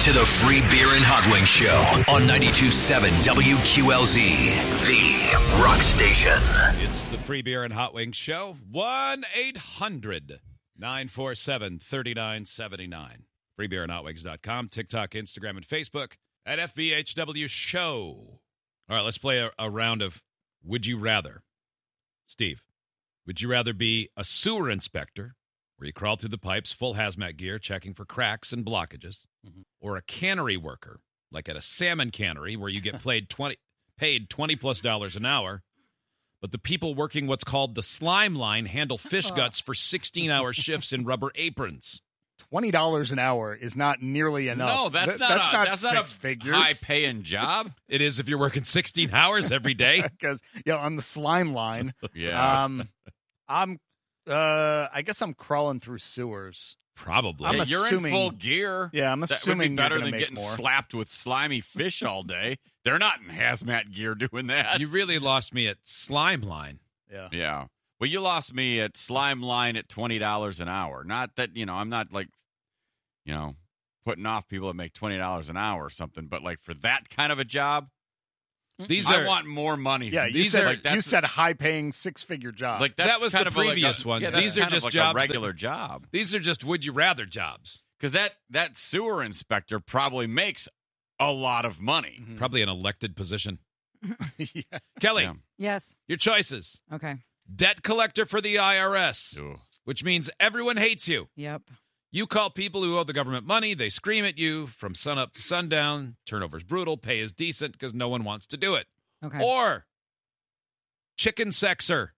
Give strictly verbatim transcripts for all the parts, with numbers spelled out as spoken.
to the Free Beer and Hot Wings Show on ninety-two point seven W Q L Z, the rock station. It's the Free Beer and Hot Wings Show. one eight hundred nine four seven three nine seven nine. free beer and hot wings dot com, TikTok, Instagram, and Facebook at F B H W Show. All right, let's play a, a round of Would You Rather. Steve, would you rather be a sewer inspector, where you crawl through the pipes, full hazmat gear, checking for cracks and blockages, mm-hmm. or a cannery worker, like at a salmon cannery, where you get paid twenty paid twenty plus dollars an hour, but the people working what's called the slime line handle fish guts for sixteen hour shifts in rubber aprons? Twenty dollars an hour is not nearly enough. No, that's Th- not. That's a, not that's six not a figures. high-paying job. It is if you're working sixteen hours every day. Because yeah, on the slime line. Yeah. Um, I'm. Uh, I guess I'm crawling through sewers. Probably. I'm Yeah, you're assuming- in full gear. Yeah, I'm That would assuming be better you're than gonna getting make more. slapped with slimy fish all day. They're not in hazmat gear doing that. You really lost me at slime line. Yeah. Yeah. Well, you lost me at slime line at twenty dollars an hour. Not that, you know, I'm not like, you know, putting off people that make twenty dollars an hour or something, but like for that kind of a job, These I are want more money. Yeah, you These said, are- like you that's- said high-paying, six-figure job. like that's That was kind the of a, like, previous a- ones. yeah, that's These are kind of just like jobs a that- regular job. these are just would you rather jobs. Because that, that sewer inspector probably makes a lot of money. Mhm. Probably an elected position. yeah. Kelly, Yeah. Yes. your choices. Okay. Debt collector for the I R S, Ooh. which means everyone hates you. Yep. You call people who owe the government money. They scream at you from sunup to sundown. Turnover's brutal. Pay is decent because no one wants to do it. Okay. Or chicken sexer.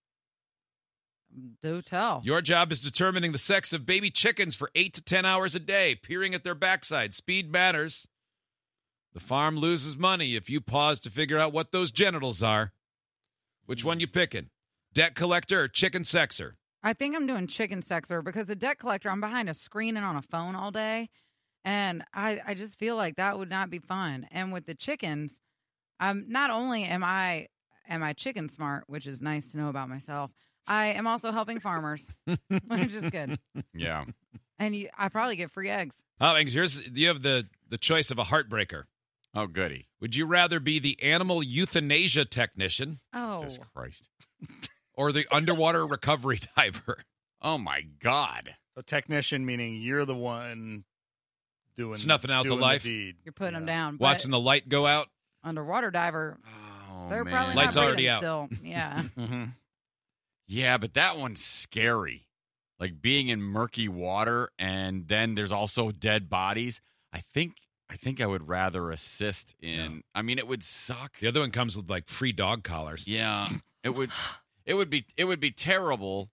Do tell. Your job is determining the sex of baby chickens for eight to ten hours a day, peering at their backside. Speed matters. The farm loses money if you pause to figure out what those genitals are. Which one you picking? Debt collector or chicken sexer? I think I'm doing chicken sexer because the debt collector, I'm behind a screen and on a phone all day. And I, I just feel like that would not be fun. And with the chickens, um, not only am I am I chicken smart, which is nice to know about myself, I am also helping farmers, which is good. Yeah. And you, I probably get free eggs. Oh, here's you have the, the choice of a heartbreaker. Oh, goody. Would you rather be the animal euthanasia technician Oh, Jesus Christ. or the underwater recovery diver? Oh, my God. So technician meaning you're the one doing Snuffing out the doing life? deed. you're putting them Yeah. down. But Watching the light go out? underwater diver, Oh, they're man. probably Light's not already breathing out. still. Yeah. Mm-hmm. Yeah, but that one's scary. Like being in murky water and then there's also dead bodies. I think I think I would rather assist in Yeah. I mean it would suck. The other one comes with like free dog collars. Yeah. It would it would be it would be terrible,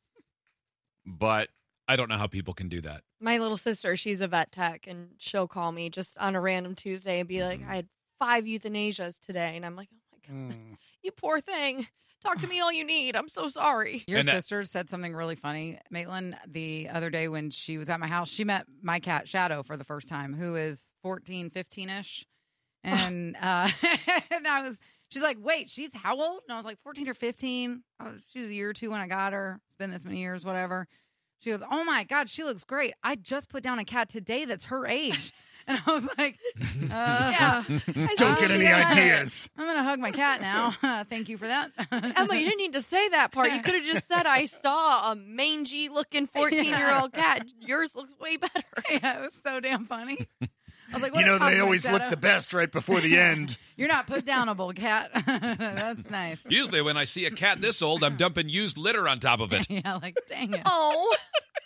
but I don't know how people can do that. My little sister, she's a vet tech, and she'll call me just on a random Tuesday and be like, I had five euthanasias today. And I'm like, oh, my God, Mm. you poor thing. Talk to me all you need. I'm so sorry. Your And that- sister said something really funny, Maitland, the other day when she was at my house. She met my cat, Shadow, for the first time, who is fourteen, fifteen-ish. And, uh, and I was, she's like, wait, she's how old? And I was like, fourteen or fifteen. I was, she was a year or two when I got her. It's been this many years, whatever. She goes, oh, my God, she looks great. I just put down a cat today that's her age. And I was like, uh, Yeah. I Don't said, get "Oh, any yeah." ideas. I'm going to hug my cat now. Thank you for that. Emma, you didn't need to say that part. You could have just said, I saw a mangy looking fourteen year old cat. Yours looks way better. Yeah, it was so damn funny. I was like, You what a know, they compliment, always look Shadow. the best right before the end. You're not put downable, cat. That's nice. Usually when I see a cat this old, I'm dumping used litter on top of it. Yeah, like, dang it. Oh.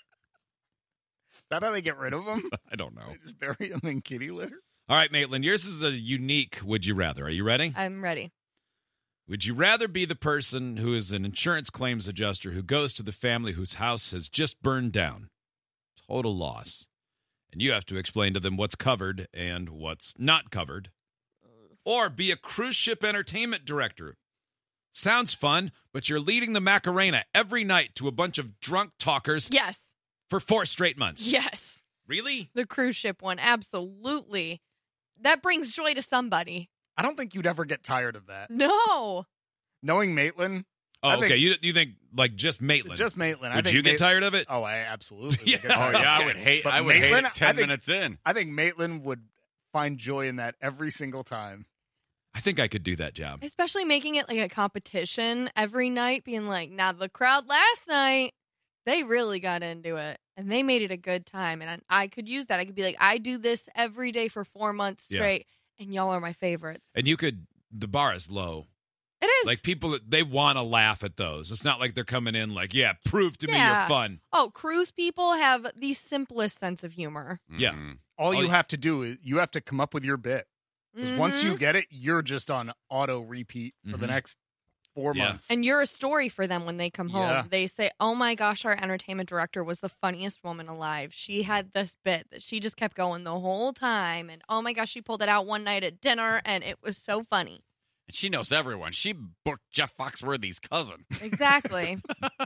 Is that how they get rid of them? I don't know. They just bury them in kitty litter? All right, Maitland, yours is a unique would you rather. Are you ready? I'm ready. Would you rather be the person who is an insurance claims adjuster who goes to the family whose house has just burned down? Total loss. And you have to explain to them what's covered and what's not covered. Or be a cruise ship entertainment director. Sounds fun, but you're leading the Macarena every night to a bunch of drunk talkers Yes. for four straight months. Yes. Really? The cruise ship one. Absolutely. That brings joy to somebody. I don't think you'd ever get tired of that. No. Knowing Maitland, Oh, I okay. think- You you think like just Maitland? just Maitland. I Would think you get Mait- tired of it? Oh, I absolutely would Yeah. get Oh tired of yeah, I it. would hate But I would hate Maitland, it ten I think, minutes in. I think Maitland would find joy in that every single time. I think I could do that job. Especially making it like a competition every night, being like, now the crowd last night, they really got into it and they made it a good time. And I, I could use that. I could be like, I do this every day for four months straight, yeah. and y'all are my favorites. And you could, the bar is low. It is. Like people, they want to laugh at those. It's not like they're coming in like, yeah, prove to me Yeah. you're fun. Oh, cruise people have the simplest sense of humor. Yeah. Mhm. All Oh, you y- have to do is you have to come up with your bit. Because once you Mhm. get it, you're just on auto repeat for the Mhm. next four Yeah. months. And you're a story for them when they come home. Yeah. They say, oh my gosh, our entertainment director was the funniest woman alive. She had this bit that she just kept going the whole time. And oh my gosh, she pulled it out one night at dinner and it was so funny. And she knows everyone. She booked Jeff Foxworthy's cousin. Exactly.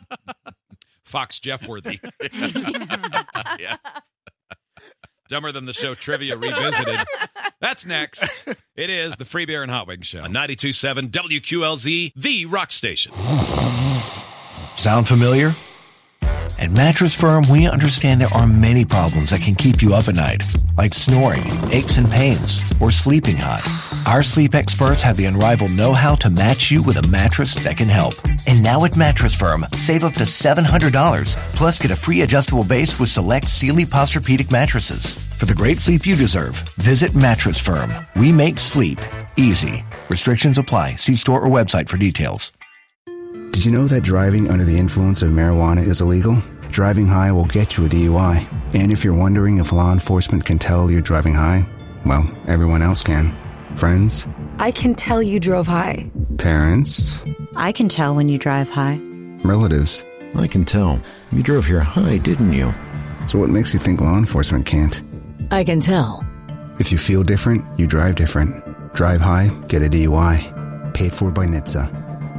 Fox Jeffworthy. Yes. Dumber Than the Show Trivia Revisited. That's next. It is the Free Beer and Hot Wings Show on ninety-two point seven W Q L Z, the rock station. Sound familiar? At Mattress Firm, we understand there are many problems that can keep you up at night, like snoring, aches and pains, or sleeping hot. Our sleep experts have the unrivaled know-how to match you with a mattress that can help. And now at Mattress Firm, save up to seven hundred dollars, plus get a free adjustable base with select Sealy Posturepedic mattresses. For the great sleep you deserve, visit Mattress Firm. We make sleep easy. Restrictions apply. See store or website for details. Did you know that driving under the influence of marijuana is illegal? Driving high will get you a D U I. And if you're wondering if law enforcement can tell you're driving high, well, everyone else can. Friends, I can tell you drove high. parents, I can tell when you drive high. relatives. I can tell. You drove here high, didn't you? So what makes you think law enforcement can't? I can tell. If you feel different, you drive different. Drive high, get a D U I. Paid for by N H T S A.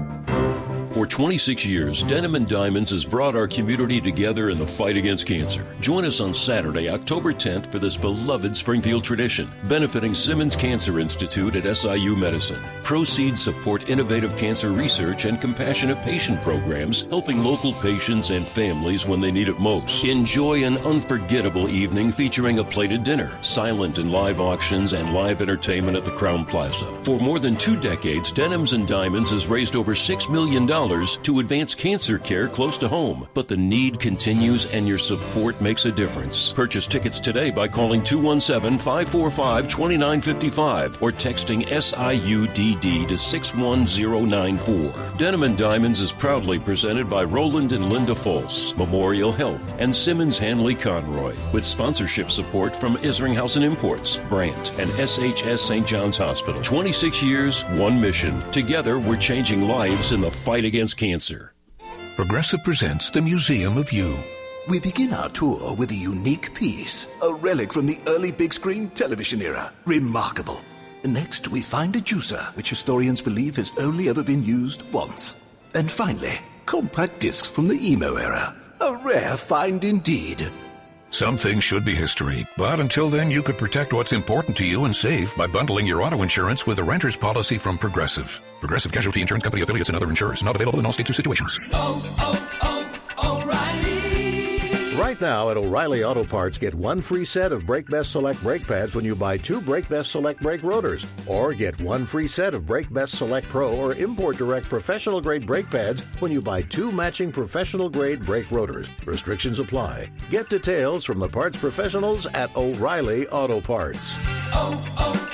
For twenty-six years, Denim and Diamonds has brought our community together in the fight against cancer. Join us on Saturday, October tenth for this beloved Springfield tradition, benefiting Simmons Cancer Institute at S I U Medicine. Proceeds support innovative cancer research and compassionate patient programs, helping local patients and families when they need it most. Enjoy an unforgettable evening featuring a plated dinner, silent and live auctions, and live entertainment at the Crown Plaza. For more than two decades, Denims and Diamonds has raised over six million dollars to advance cancer care close to home. But the need continues and your support makes a difference. Purchase tickets today by calling two one seven, five four five, two nine five five or texting S I U D D to six one zero nine four. Denim and Diamonds is proudly presented by Roland and Linda Folse, Memorial Health, and Simmons Hanley Conroy, with sponsorship support from Isringhausen Imports, Brandt, and S H S Saint John's Hospital. twenty-six years, one mission. Together, we're changing lives in the fight against cancer. Progressive presents the Museum of You. We begin our tour with a unique piece, a relic from the early big screen television era. Remarkable. Next, we find a juicer, which historians believe has only ever been used once. And finally, compact discs from the emo era. A rare find indeed. Some things should be history, but until then, you could protect what's important to you and save by bundling your auto insurance with a renter's policy from Progressive. Progressive Casualty Insurance Company affiliates and other insurers. Not available in all states or situations. Oh, oh, oh, O'Reilly! Right now at O'Reilly Auto Parts, get one free set of Brake Best Select brake pads when you buy two Brake Best Select brake rotors. Or get one free set of Brake Best Select Pro or Import Direct professional grade brake pads when you buy two matching professional grade brake rotors. Restrictions apply. Get details from the parts professionals at O'Reilly Auto Parts. Oh,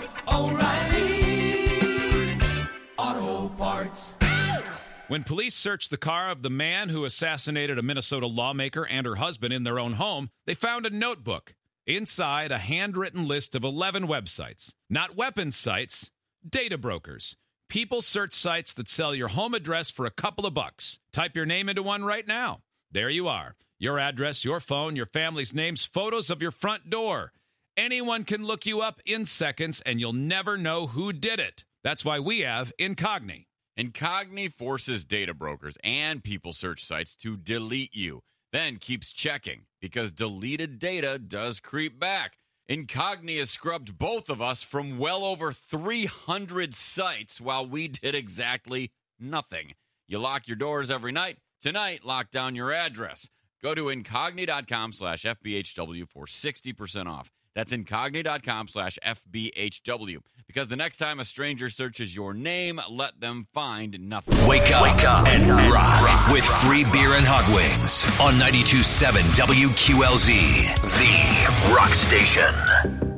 oh, oh, O'Reilly Auto Parts. When police searched the car of the man who assassinated a Minnesota lawmaker and her husband in their own home, they found a notebook. Inside, a handwritten list of eleven websites. Not weapons sites, data brokers. People search sites that sell your home address for a couple of bucks. Type your name into one right now. There you are. Your address, your phone, your family's names, photos of your front door. Anyone can look you up in seconds, and you'll never know who did it. That's why we have Incogni. Incogni forces data brokers and people search sites to delete you, then keeps checking because deleted data does creep back. Incogni has scrubbed both of us from well over three hundred sites while we did exactly nothing. You lock your doors every night. Tonight, lock down your address. Go to incogni.com slash FBHW for sixty percent off. That's incogni.com slash FBHW. Because the next time a stranger searches your name, let them find nothing. Wake up, Wake up and, and rock, rock with free beer and hot wings on ninety-two point seven W Q L Z, the rock station.